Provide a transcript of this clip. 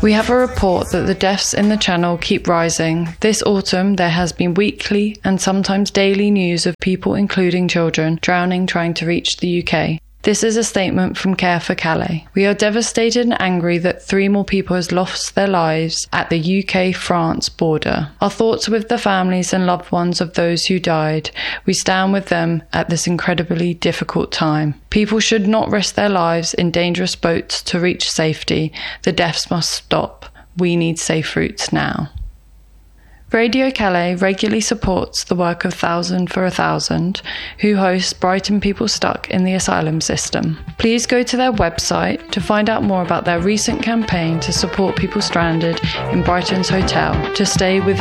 We have a report that the deaths in the channel keep rising. This autumn, there has been weekly and sometimes daily news of people, including children, drowning trying to reach the UK. This is a statement from Care for Calais. We are devastated and angry that 3 more people has lost their lives at the UK-France border. Our thoughts are with the families and loved ones of those who died. We stand with them at this incredibly difficult time. People should not risk their lives in dangerous boats to reach safety. The deaths must stop. We need safe routes now. Radio Calais regularly supports the work of 1000 for 1000, who hosts Brighton People Stuck in the Asylum System. Please go to their website to find out more about their recent campaign to support people stranded in Brighton's hotel to stay within